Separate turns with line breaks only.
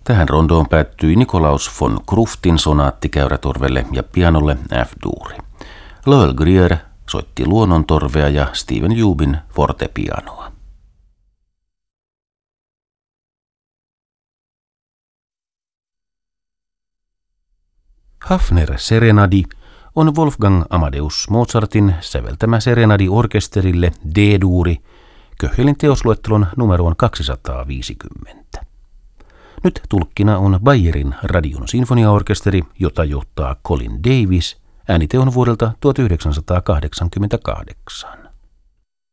Tähän rondoon päättyi Nikolaus von Kruftin sonaatti käyrätorvelle ja pianolle F-duuri. Lowell Grier soitti luonnontorvea ja Steven Jubin fortepianoa. Hafner Serenadi on Wolfgang Amadeus Mozartin säveltämä serenadi orkesterille D-duuri Köchelin teosluettelon numeroon 250. Nyt tulkkina on Bayerin radion sinfoniaorkesteri, jota johtaa Colin Davis. Äänite on vuodelta 1988.